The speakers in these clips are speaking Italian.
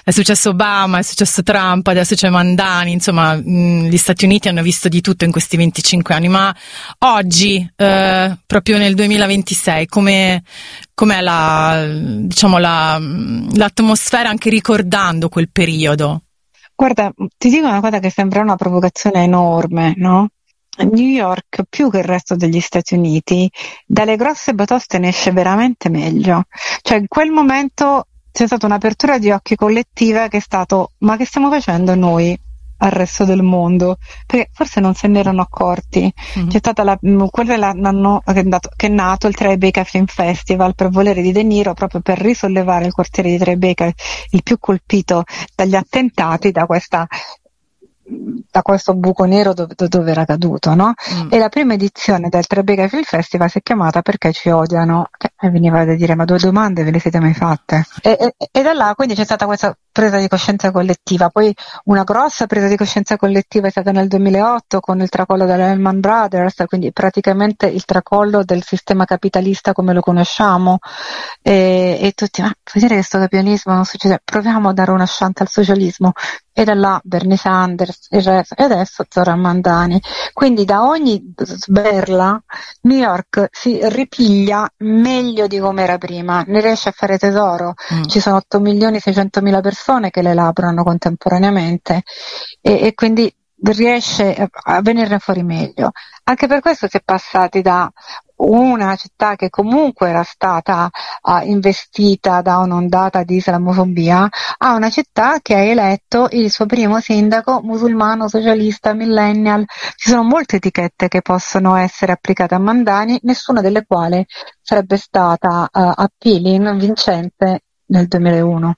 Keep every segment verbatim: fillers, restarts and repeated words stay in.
è successo Obama, è successo Trump, adesso c'è Mandani, insomma mh, gli Stati Uniti hanno visto di tutto in questi venticinque anni, ma oggi, eh, proprio nel duemilaventisei, come com'è la, diciamo, la, l'atmosfera anche ricordando quel periodo? Guarda, ti dico una cosa che sembra una provocazione enorme, no? New York, più che il resto degli Stati Uniti, dalle grosse batoste ne esce veramente meglio. Cioè, in quel momento c'è stata un'apertura di occhi collettiva che è stato: ma che stiamo facendo noi al resto del mondo? Perché forse non se ne erano accorti. Mm-hmm. C'è stata la, quello è l'anno che è, andato, che è nato il Tribeca Film Festival per volere di De Niro, proprio per risollevare il quartiere di Tribeca, il più colpito dagli attentati, da questa da questo buco nero dove, dove era caduto, no? Mm. E la prima edizione del Tribeca Film Festival si è chiamata Perché ci odiano, e veniva da dire: ma due domande ve le siete mai fatte? E, e, e da là quindi c'è stata questa presa di coscienza collettiva. Poi una grossa presa di coscienza collettiva è stata nel duemilaotto con il tracollo della Lehman Brothers, quindi praticamente il tracollo del sistema capitalista come lo conosciamo, e, e tutti: ma vuol dire che questo capitalismo non succede? Proviamo a dare una chance al socialismo. E da là Bernie Sanders, il resto, e adesso Zoran Mandani. Quindi da ogni sberla New York si ripiglia meglio di come era prima, ne riesce a fare tesoro. Mm. Ci sono otto milioni seicentomila persone che le elaborano contemporaneamente, e, e quindi riesce a venirne fuori meglio. Anche per questo si è passati da una città che comunque era stata uh, investita da un'ondata di islamofobia a una città che ha eletto il suo primo sindaco musulmano, socialista, millennial. Ci sono molte etichette che possono essere applicate a Mandani, nessuna delle quali sarebbe stata uh, appealing, vincente nel duemilauno.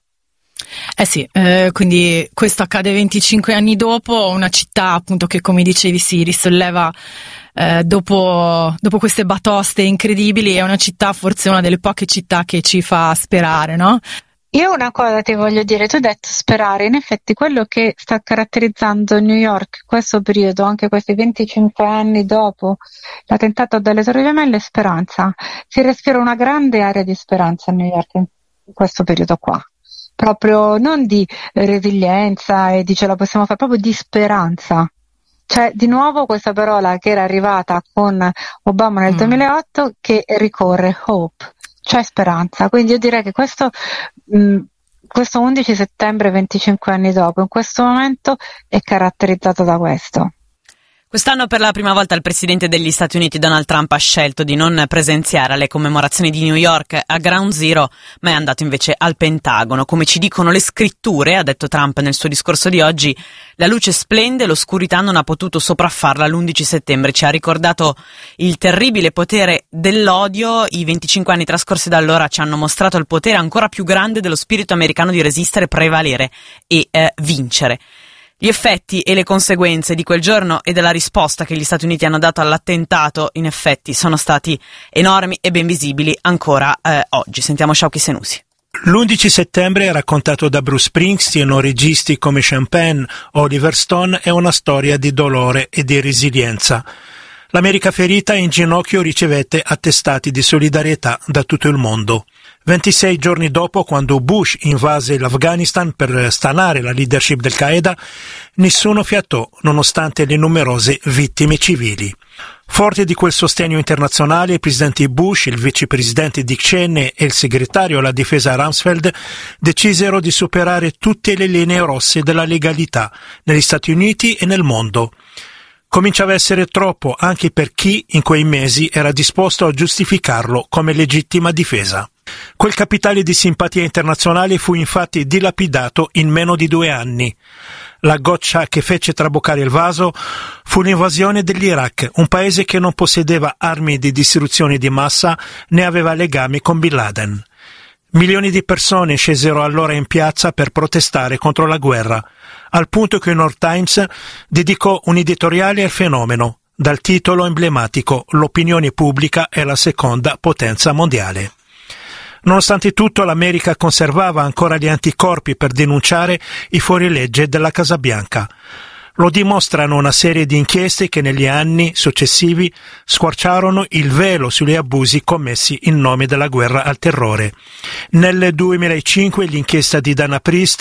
Eh sì, eh, quindi questo accade venticinque anni dopo, una città appunto che, come dicevi, si risolleva eh, dopo, dopo queste batoste incredibili. È una città, forse una delle poche città che ci fa sperare, no? Io una cosa ti voglio dire: tu hai detto sperare, in effetti quello che sta caratterizzando New York in questo periodo, anche questi venticinque anni dopo l'attentato delle Torri Gemelle, è speranza. Si respira una grande area di speranza a New York in questo periodo qua. Proprio non di resilienza e di ce la possiamo fare, proprio di speranza. C'è di nuovo questa parola che era arrivata con Obama nel mm. duemilaotto, che ricorre: hope, cioè speranza. Quindi io direi che questo, mh, questo undici settembre, venticinque anni dopo, in questo momento è caratterizzato da questo. Quest'anno per la prima volta il presidente degli Stati Uniti Donald Trump ha scelto di non presenziare alle commemorazioni di New York a Ground Zero, ma è andato invece al Pentagono. Come ci dicono le scritture, ha detto Trump nel suo discorso di oggi, la luce splende, l'oscurità non ha potuto sopraffarla l'undici settembre. Ci ha ricordato il terribile potere dell'odio. I venticinque anni trascorsi da allora ci hanno mostrato il potere ancora più grande dello spirito americano di resistere, prevalere e eh, vincere. Gli effetti e le conseguenze di quel giorno e della risposta che gli Stati Uniti hanno dato all'attentato, in effetti, sono stati enormi e ben visibili ancora eh, oggi. Sentiamo Shauki Senussi. L'undici settembre, raccontato da Bruce Springsteen o registi come Sean Penn, Oliver Stone, è una storia di dolore e di resilienza. L'America ferita e in ginocchio ricevette attestati di solidarietà da tutto il mondo. ventisei giorni dopo, quando Bush invase l'Afghanistan per stanare la leadership del Qaeda, nessuno fiatò, nonostante le numerose vittime civili. Forti di quel sostegno internazionale, i presidenti Bush, il vicepresidente Dick Cheney e il segretario alla difesa Rumsfeld decisero di superare tutte le linee rosse della legalità negli Stati Uniti e nel mondo. Cominciava a essere troppo anche per chi in quei mesi era disposto a giustificarlo come legittima difesa. Quel capitale di simpatia internazionale fu infatti dilapidato in meno di due anni. La goccia che fece traboccare il vaso fu l'invasione dell'Iraq, un paese che non possedeva armi di distruzione di massa né aveva legami con Bin Laden. Milioni di persone scesero allora in piazza per protestare contro la guerra, al punto che il New York Times dedicò un editoriale al fenomeno, dal titolo emblematico «L'opinione pubblica è la seconda potenza mondiale». Nonostante tutto, l'America conservava ancora gli anticorpi per denunciare i fuorilegge della Casa Bianca. Lo dimostrano una serie di inchieste che negli anni successivi squarciarono il velo sugli abusi commessi in nome della guerra al terrore. Nel duemilacinque l'inchiesta di Dana Priest